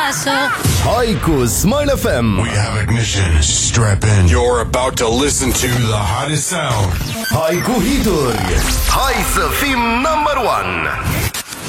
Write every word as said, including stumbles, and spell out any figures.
acasă. Hai cu Smile F M. We have ignition. Strap in. You're about to listen to the hottest sound. Hai cu hituri. Hai să fim number one.